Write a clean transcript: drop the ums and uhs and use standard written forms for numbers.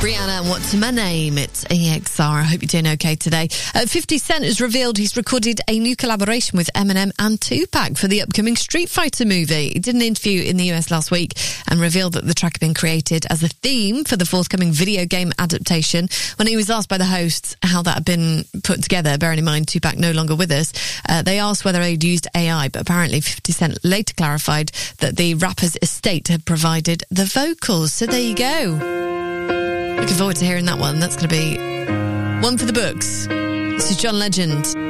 Brianna, what's my name? It's EXR. I hope you're doing okay today. 50 Cent has revealed he's recorded a new collaboration with Eminem and Tupac for the upcoming Street Fighter movie. He did an interview in the US last week and revealed that the track had been created as a theme for the forthcoming video game adaptation. When he was asked by the hosts how that had been put together, bearing in mind Tupac no longer with us, they asked whether he'd used AI, but apparently 50 Cent later clarified that the rapper's estate had provided the vocals. So there you go. Looking forward to hearing that one. That's going to be one for the books. This is John Legend.